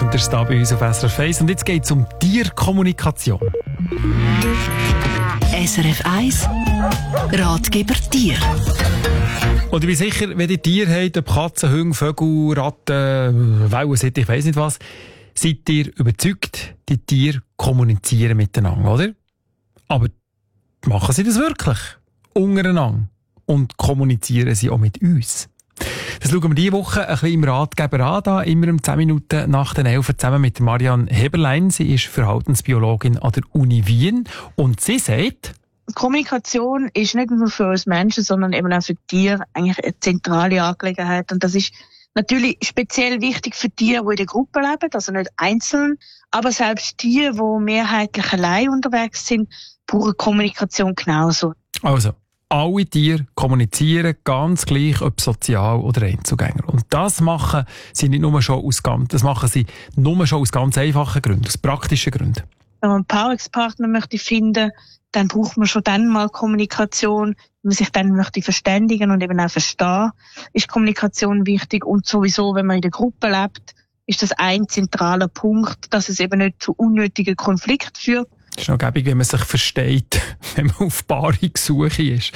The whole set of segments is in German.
Winters da bei uns auf SRF 1. Und jetzt geht es um Tierkommunikation. SRF 1 Ratgeber Tier. Und ich bin sicher, wenn ihr Tiere habt, ob Katzen, Hunde, Vögel, Ratten, Wellensittich, ich weiss nicht was, seid ihr überzeugt, die Tiere kommunizieren miteinander, oder? Aber machen sie das wirklich? Untereinander? Und kommunizieren sie auch mit uns? Das schauen wir diese Woche ein bisschen im Ratgeber an, da immer um 10 Minuten nach den 11 zusammen mit Marianne Heberlein. Sie ist Verhaltensbiologin an der Uni Wien und sie sagt, Kommunikation ist nicht nur für uns Menschen, sondern eben auch für Tiere eigentlich eine zentrale Angelegenheit. Und das ist natürlich speziell wichtig für Tiere, die in der Gruppe leben, also nicht einzeln. Aber selbst Tiere, die mehrheitlich allein unterwegs sind, brauchen Kommunikation genauso. Also, alle Tiere kommunizieren ganz gleich, ob sozial oder Einzelgänger. Und das machen sie nicht nur schon aus ganz einfachen Gründen, aus praktischen Gründen. Wenn man einen Paarungspartner möchte finden, dann braucht man schon dann mal Kommunikation. Wenn man sich dann möchte verständigen und eben auch verstehen, ist Kommunikation wichtig. Und sowieso, wenn man in der Gruppe lebt, ist das ein zentraler Punkt, dass es eben nicht zu unnötigen Konflikten führt. Es ist noch gäbig, wenn man sich versteht, wenn man auf Paarungssuche ist.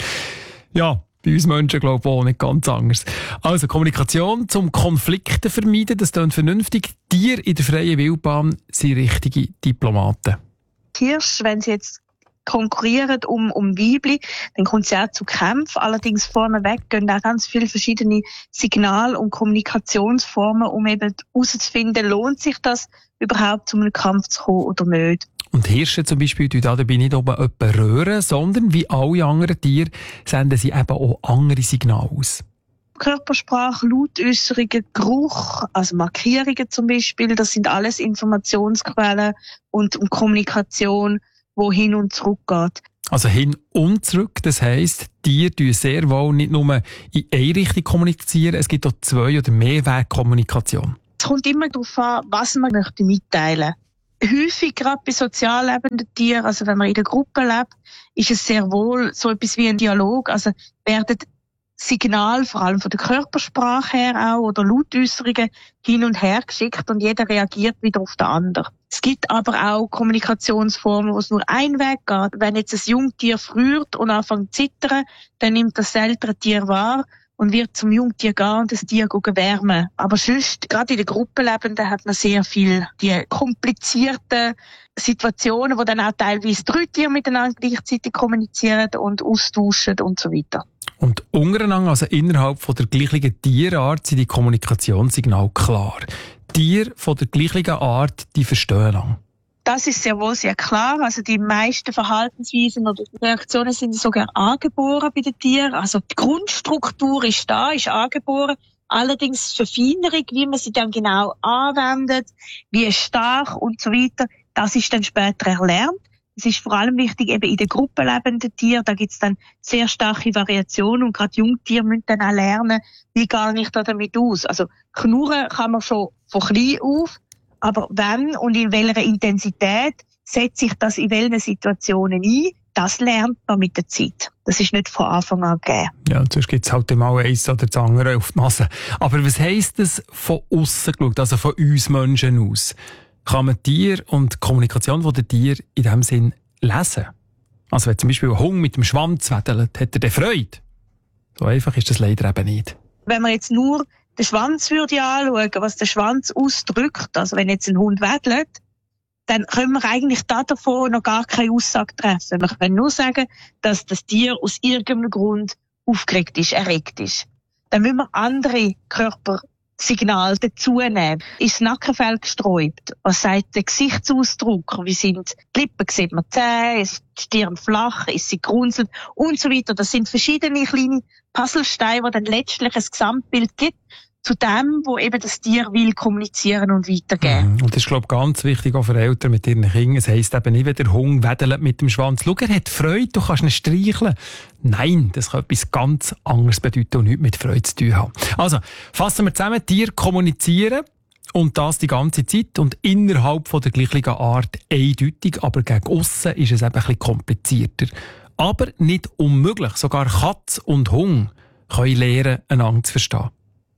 Ja, bei uns Menschen glaube ich auch nicht ganz anders. Also Kommunikation zum Konflikte vermeiden, das klingt vernünftig. Tiere in der freien Wildbahn sind richtige Diplomaten. Hirsche, wenn sie jetzt konkurrieren um Weibli, dann kommt es ja auch zu Kämpfen. Allerdings vorneweg gehen auch ganz viele verschiedene Signal- und Kommunikationsformen, um eben herauszufinden, lohnt sich das überhaupt, zu einem Kampf zu kommen oder nicht. Und Hirsche zum Beispiel tun dabei nicht oben jemanden rühren, sondern wie alle anderen Tiere senden sie eben auch andere Signale aus. Körpersprache, Lautäusserungen, Geruch, also Markierungen zum Beispiel, das sind alles Informationsquellen und Kommunikation, wo hin und zurück geht. Also hin und zurück, das heisst, Tiere tun sehr wohl nicht nur in eine Richtung kommunizieren, es gibt auch 2 oder mehr Wegkommunikation. Es kommt immer darauf an, was man möchte mitteilen. Häufig, gerade bei sozial lebenden Tieren, also wenn man in der Gruppe lebt, ist es sehr wohl so etwas wie ein Dialog. Also werden Signale, vor allem von der Körpersprache her auch, oder Lautäusserungen hin und her geschickt und jeder reagiert wieder auf den anderen. Es gibt aber auch Kommunikationsformen, wo es nur ein Weg geht. Wenn jetzt ein Jungtier friert und anfängt zu zittern, dann nimmt das ältere Tier wahr und wird zum Jungtier gehen und das Tier wärmen. Aber sonst, gerade in der Gruppe lebenden, hat man sehr viel die komplizierten Situationen, wo dann auch teilweise 3 Tiere miteinander gleichzeitig kommunizieren und austauschen und so weiter. Und untereinander, also innerhalb von der gleichen Tierart, sind die Kommunikationssignale klar. Tiere von der gleichen Art, die verstehen lang. Das ist sehr wohl sehr klar. Also die meisten Verhaltensweisen oder Reaktionen sind sogar angeboren bei den Tieren. Also die Grundstruktur ist da, ist angeboren. Allerdings die Verfeinerung, wie man sie dann genau anwendet, wie stark und so weiter, das ist dann später erlernt. Es ist vor allem wichtig eben in den Gruppen lebenden Tieren. Da gibt's dann sehr starke Variationen und gerade Jungtiere müssen dann auch lernen, wie gehe ich da damit aus. Also knurren kann man schon von klein auf, aber wann und in welcher Intensität setze ich das in welchen Situationen ein, das lernt man mit der Zeit. Das ist nicht von Anfang an gegeben. Ja, und sonst gibt's halt mal eins oder das andere auf die Nase. Aber was heisst das von aussen geschaut, also von uns Menschen aus? Kann man Tier und die Kommunikation der Tiere in diesem Sinn lesen? Also wenn zum Beispiel ein Hund mit dem Schwanz wedelt, hat er dann Freude? So einfach ist das leider eben nicht. Wenn man jetzt nur den Schwanz würde anschauen, was der Schwanz ausdrückt, also wenn jetzt ein Hund wedelt, dann können wir eigentlich davon noch gar keine Aussage treffen. Wir können nur sagen, dass das Tier aus irgendeinem Grund aufgeregt ist, erregt ist. Dann müssen wir andere Körpersignale dazu nehmen. Ist das Nackenfell gesträubt? Was sagt der Gesichtsausdruck? Wie sind die Lippen? Sieht man die Zähne? Ist die Stirn flach? Ist sie gerunzelt? Und so weiter. Das sind verschiedene kleine Puzzlesteine, die dann letztlich ein Gesamtbild gibt zu dem, wo eben das Tier will kommunizieren und weitergeben. Und das ist, glaube ich, ganz wichtig auch für Eltern mit ihren Kindern. Es heisst eben nicht, wenn der Hund wedelt mit dem Schwanz. Schau, er hat Freude, du kannst ihn streicheln. Nein, das kann etwas ganz anderes bedeuten und nichts mit Freude zu tun haben. Also, fassen wir zusammen, Tiere kommunizieren und das die ganze Zeit und innerhalb von der gleichen Art eindeutig, aber gegen aussen ist es eben ein bisschen komplizierter. Aber nicht unmöglich. Sogar Katz und Hund können lernen, einander zu verstehen.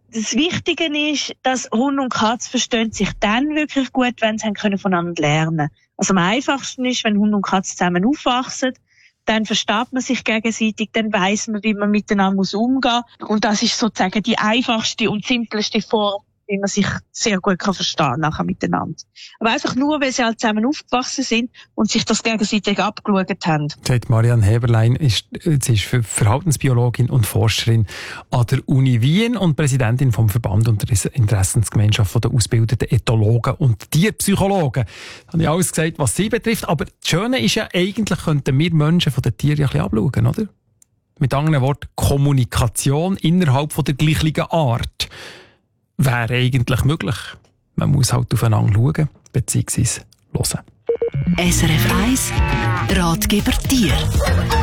Das Wichtige ist, dass Hund und Katze verstehen sich dann wirklich gut, wenn sie können voneinander lernen. Also am einfachsten ist, wenn Hund und Katze zusammen aufwachsen, dann versteht man sich gegenseitig, dann weiss man, wie man miteinander umgehen muss. Und das ist sozusagen die einfachste und simpleste Form, wie man sich sehr gut verstehen kann nachher miteinander. Aber einfach nur, weil sie halt zusammen aufgewachsen sind und sich das gegenseitig abgeschaut haben. Sagt Marianne Heberlein, sie ist Verhaltensbiologin und Forscherin an der Uni Wien und Präsidentin vom Verband und der Interessensgemeinschaft der ausgebildeten Ethologen und Tierpsychologen. Da habe ich alles gesagt, was sie betrifft. Aber das Schöne ist ja, eigentlich könnten wir Menschen von den Tieren ja ein bisschen abschauen, oder? Mit anderen Worten, Kommunikation innerhalb von der gleichen Art wäre eigentlich möglich. Man muss halt aufeinander schauen, beziehungsweise hören. SRF 1 Ratgeber Tier.